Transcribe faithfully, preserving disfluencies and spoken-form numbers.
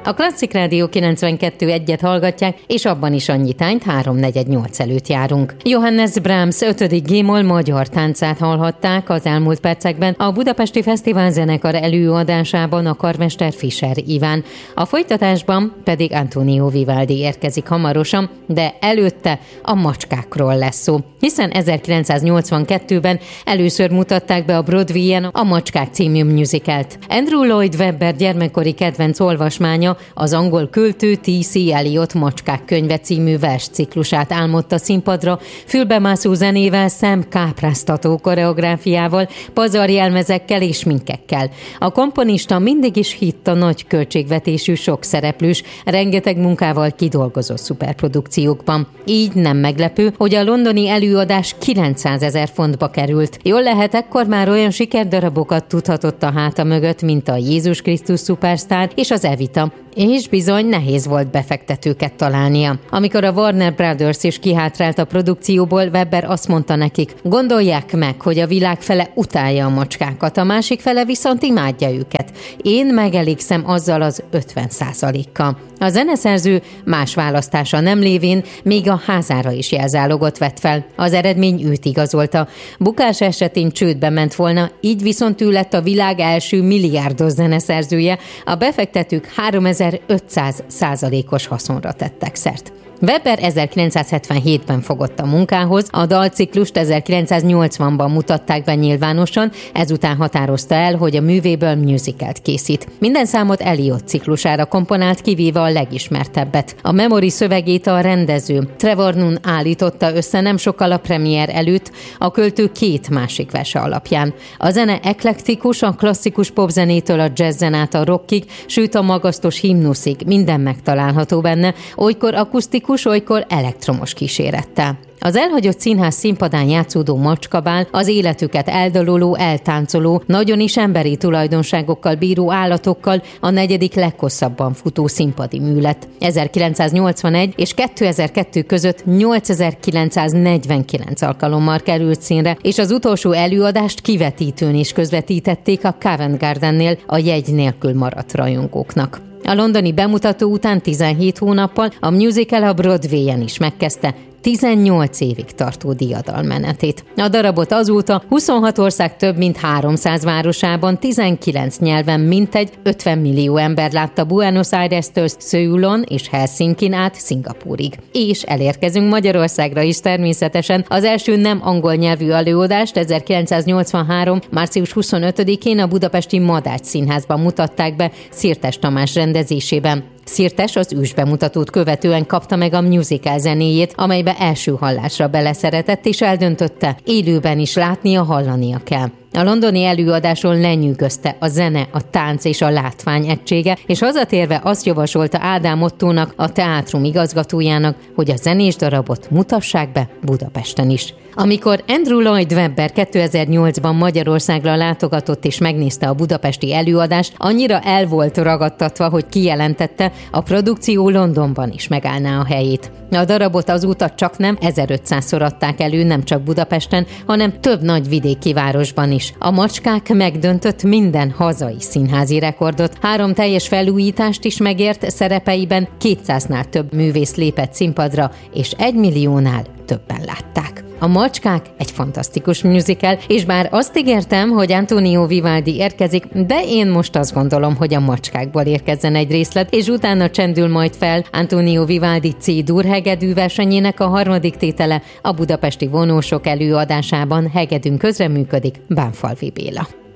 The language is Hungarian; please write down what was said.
A Klasszik Rádió kilencvenkettő egyet hallgatják, és abban is annyi tányt három negyvennyolc előtt járunk. Johannes Brahms ötödik G-moll magyar táncát hallhatták az elmúlt percekben a Budapesti Fesztivál zenekar előadásában a karmester Fischer Iván. A folytatásban pedig Antonio Vivaldi érkezik hamarosan, de előtte a macskákról lesz szó, hiszen ezerkilencszáznyolcvankettőben először mutatták be a Broadwayen a Macskák című musicalt. Andrew Lloyd Webber gyermekkori kedvenc olvasmánya az angol költő té cé. Eliot Macskák könyve című versciklusát álmodta színpadra, fülbemászó zenével, szemkápráztató koreográfiával, pazarjelmezekkel és sminkekkel. A komponista mindig is hitt a nagy költségvetésű, sok szereplős, rengeteg munkával kidolgozott szuperprodukciókban. Így nem meglepő, hogy a londoni előadás kilencszázezer fontba került. Jól lehet, ekkor már olyan sikerdarabokat tudhatott a háta mögött, mint a Jézus Krisztus szupersztár és az Evita, és bizony nehéz volt befektetőket találnia. Amikor a Warner Brothers is kihátrált a produkcióból, Webber azt mondta nekik: gondolják meg, hogy a világ fele utálja a macskákat, a másik fele viszont imádja őket. Én megelégszem azzal az ötven százalékkal. A zeneszerző más választása nem lévén még a házára is jelzálogot vett fel. Az eredmény őt igazolta. Bukás esetén csődbe ment volna, így viszont ő lett a világ első milliárdos zeneszerzője. A befektetők háromezer-ötszáz százalékos haszonra tettek szert. Webber ezerkilencszázhetvenhétben fogott a munkához, a dalciklust ezerkilencszáznyolcvanban mutatták be nyilvánosan, ezután határozta el, hogy a művéből musicalt készít. Minden számot Eliot ciklusára komponált, kivéve a legismertebbet. A Memory szövegét a rendező Trevor Nunn állította össze nem sokkal a premier előtt, a költő két másik verse alapján. A zene eklektikus, a klasszikus popzenétől a jazzen át a rockig, sőt a magasztos himnuszig, minden megtalálható benne, olykor akusztikus, olykor elektromos kísérettel. Az elhagyott színház színpadán játszódó macskabál az életüket eldaloló, eltáncoló, nagyon is emberi tulajdonságokkal bíró állatokkal a negyedik leghosszabban futó színpadi mű lett. ezerkilencszáznyolcvanegy és kétezer-kettő között nyolcezer-kilencszáznegyvenkilenc alkalommal került színre, és az utolsó előadást kivetítőn is közvetítették a Covent Gardennél a jegy nélkül maradt rajongóknak. A londoni bemutató után tizenhét hónappal a musical a Broadwayen is megkezdte tizennyolc évig tartó diadalmenetét. A darabot azóta huszonhat ország több mint háromszáz városában, tizenkilenc nyelven mintegy ötven millió ember látta Buenos Aires-től Szöulon és Helsinkin át Szingapúrig. És elérkezünk Magyarországra is természetesen. Az első nem angol nyelvű előadást ezerkilencszáznyolcvanhárom. március huszonötödikén a budapesti Madách Színházban mutatták be Szirtes Tamás rendezésében. Szirtes az ősbemutatót követően kapta meg a musical zenéjét, amelybe első hallásra beleszeretett, és eldöntötte, élőben is látnia, hallania kell. A londoni előadáson lenyűgözte a zene, a tánc és a látvány egysége, és hazatérve azt javasolta Ádám Ottónak, a teátrum igazgatójának, hogy a zenés darabot mutassák be Budapesten is. Amikor Andrew Lloyd Webber kétezer-nyolcban Magyarországra látogatott és megnézte a budapesti előadást, annyira el volt ragadtatva, hogy kijelentette, a produkció Londonban is megállná a helyét. A darabot azóta csak nem ezerötszázszor adták elő, nem csak Budapesten, hanem több nagy vidéki városban is. A Macskák megdöntött minden hazai színházi rekordot, három teljes felújítást is megért, szerepeiben kétszáznál több művész lépett színpadra, és egymilliónál többen látták. A Macskák egy fantasztikus musical, és bár azt ígértem, hogy Antonio Vivaldi érkezik, de én most azt gondolom, hogy a Macskákból érkezzen egy részlet, és utána csendül majd fel Antonio Vivaldi C-dur hegedű versenyének a harmadik tétele, a budapesti vonósok előadásában hegedűn közreműködik Bánfalvi Béla.